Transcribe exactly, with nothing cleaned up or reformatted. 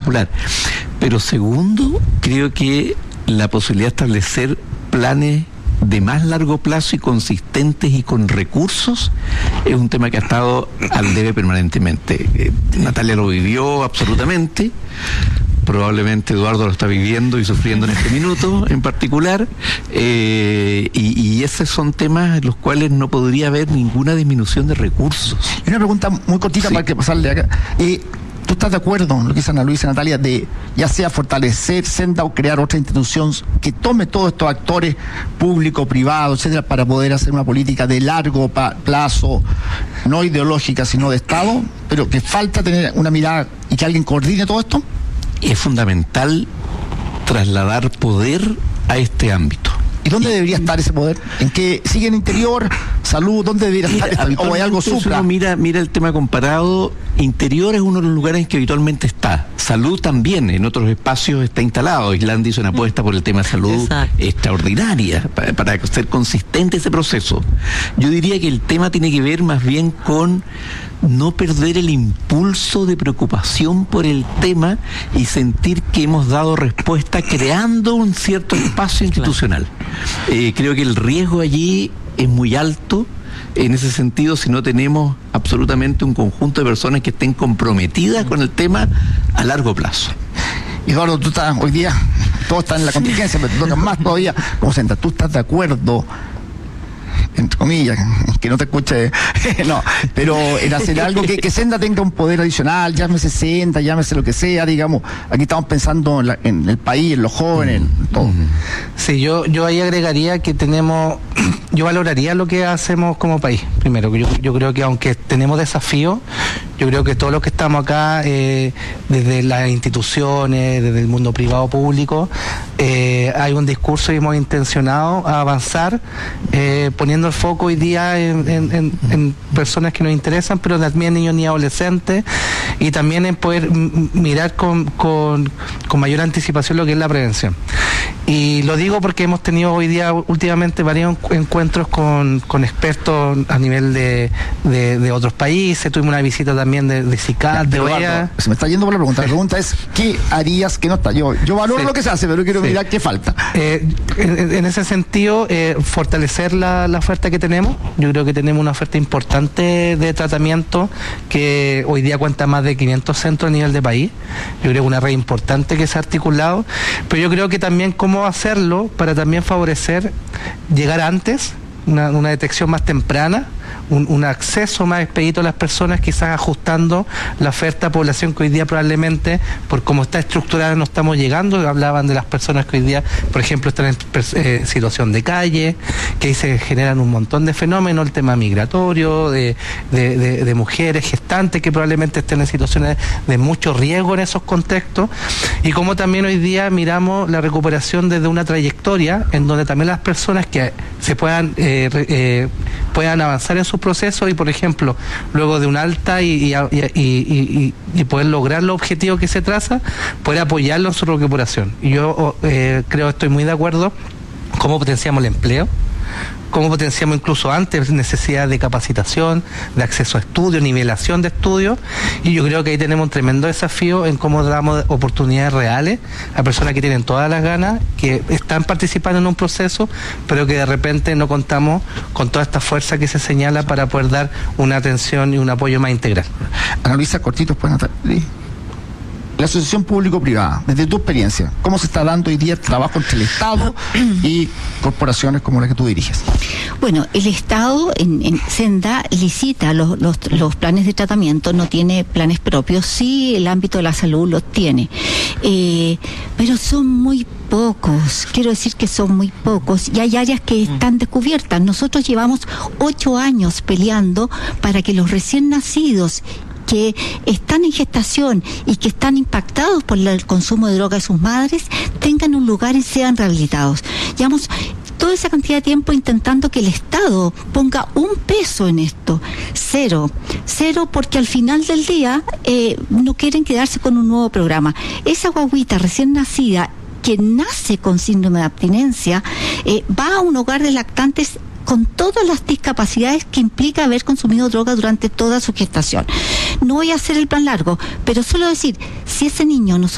particular. Pero segundo, creo que la posibilidad de establecer planes de más largo plazo y consistentes y con recursos es un tema que ha estado al debe permanentemente. Eh, Natalia lo vivió absolutamente, probablemente Eduardo lo está viviendo y sufriendo en este minuto en particular, eh, y, y esos son temas en los cuales no podría haber ninguna disminución de recursos. Y una pregunta muy cortita, sí, para que pasarle acá. Eh, ¿Tú estás de acuerdo en lo que dice Ana Luisa, Natalia, de ya sea fortalecer Senda o crear otra institución que tome todos estos actores públicos, privados, etcétera, para poder hacer una política de largo plazo, no ideológica, sino de Estado, pero que falta tener una mirada y que alguien coordine todo esto? Es fundamental trasladar poder a este ámbito. ¿Y dónde debería estar ese poder? ¿En qué sigue en interior, salud? ¿Dónde debería mira, estar? ¿O hay algo supra? Mira, mira el tema comparado. Interior es uno de los lugares en que habitualmente está. Salud también, en otros espacios está instalado. Islandia hizo una apuesta por el tema de salud Exacto. extraordinaria, para, para ser consistente ese proceso. Yo diría que el tema tiene que ver más bien con no perder el impulso de preocupación por el tema y sentir que hemos dado respuesta creando un cierto espacio institucional. Eh, creo que el riesgo allí es muy alto en ese sentido si no tenemos absolutamente un conjunto de personas que estén comprometidas con el tema a largo plazo. Eduardo, tú estás hoy día, todos están en la contingencia, pero te tocan más todavía como Senda. ¿Tú estás de acuerdo, entre comillas, que no te escuche, no, pero en hacer algo que, que Senda tenga un poder adicional, llámese Senda, llámese lo que sea, digamos, aquí estamos pensando en, la, en el país, en los jóvenes, en todo. Sí, yo, yo ahí agregaría que tenemos, yo valoraría lo que hacemos como país, primero, yo, yo creo que aunque tenemos desafíos, yo creo que todos los que estamos acá, eh, desde las instituciones, desde el mundo privado público, eh, hay un discurso y hemos intencionado a avanzar, eh, poniendo el foco hoy día en, en, en, en personas que nos interesan, pero también niños y adolescentes, y también en poder m- mirar con, con, con mayor anticipación lo que es la prevención. Y lo digo porque hemos tenido hoy día últimamente varios encuentros con, con expertos a nivel de, de, de otros países. Tuvimos una visita también de, de CICAD, de O E A. Se me está yendo por la pregunta. La pregunta es, ¿qué harías que no está? Yo, yo valoro sí. lo que se hace, pero quiero sí. mirar qué falta. Eh, en, en ese sentido, eh, fortalecer la, la oferta que tenemos. Yo creo que tenemos una oferta importante de tratamiento que hoy día cuenta más de quinientos centros a nivel de país. Yo creo que una red importante que se ha articulado, pero yo creo que también cómo hacerlo para también favorecer llegar antes, una, una detección más temprana, un, un acceso más expedito a las personas, quizás ajustando la oferta a población que hoy día probablemente, por cómo está estructurada, no estamos llegando. Hablaban de las personas que hoy día, por ejemplo, están en eh, situación de calle, que ahí se generan un montón de fenómenos, el tema migratorio, de, de, de, de mujeres gestantes que probablemente estén en situaciones de mucho riesgo en esos contextos, y como también hoy día miramos la recuperación desde una trayectoria en donde también las personas que se puedan eh, eh, puedan avanzar en sus procesos y, por ejemplo, luego de un alta y, y, y, y, y poder lograr los objetivos que se traza, poder apoyarlo en su recuperación. Y yo eh, creo, estoy muy de acuerdo, cómo potenciamos el empleo, cómo potenciamos incluso antes necesidad de capacitación, de acceso a estudios, nivelación de estudios, y yo creo que ahí tenemos un tremendo desafío en cómo damos oportunidades reales a personas que tienen todas las ganas, que están participando en un proceso, pero que de repente no contamos con toda esta fuerza que se señala para poder dar una atención y un apoyo más integral. Ana Luisa, cortitos, pues, Natalia. La asociación público-privada, desde tu experiencia, ¿cómo se está dando hoy día el trabajo entre el Estado y corporaciones como la que tú diriges? Bueno, el Estado en, en Senda licita los, los, los planes de tratamiento, no tiene planes propios, sí el ámbito de la salud los tiene, eh, pero son muy pocos, quiero decir que son muy pocos, y hay áreas que están descubiertas. Nosotros llevamos ocho años peleando para que los recién nacidos que están en gestación y que están impactados por el consumo de droga de sus madres tengan un lugar y sean rehabilitados. Llevamos toda esa cantidad de tiempo intentando que el Estado ponga un peso en esto. Cero. Cero porque al final del día eh, no quieren quedarse con un nuevo programa. Esa guaguita recién nacida que nace con síndrome de abstinencia eh, va a un hogar de lactantes con todas las discapacidades que implica haber consumido droga durante toda su gestación. No voy a hacer el plan largo, pero solo decir, si ese niño no